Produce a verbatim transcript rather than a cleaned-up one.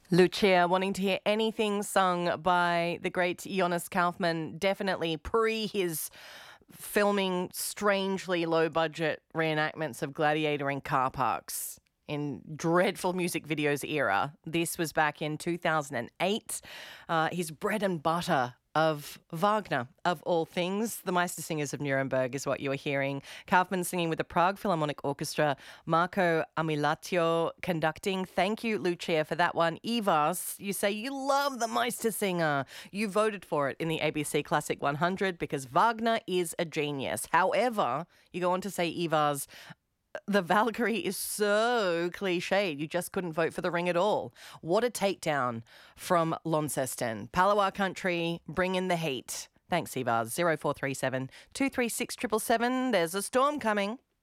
Lucia wanting to hear anything sung by the great Jonas Kaufmann, definitely pre his filming strangely low budget reenactments of Gladiator in car parks in dreadful music videos era. This was back in two thousand eight. Uh, his bread and butter of Wagner, of all things. The Meistersingers of Nuremberg is what you are hearing. Kaufmann singing with the Prague Philharmonic Orchestra. Marco Amilatio conducting. Thank you, Lucia, for that one. Ivars, you say you love the Meistersinger. You voted for it in the A B C Classic one hundred because Wagner is a genius. However, you go on to say, Ivars, the Valkyrie is so cliched, you just couldn't vote for the Ring at all. What a takedown from Launceston. Palawa country, bring in the heat. Thanks, Ivars. zero four three seven, two three six, seven seven seven. There's a storm coming.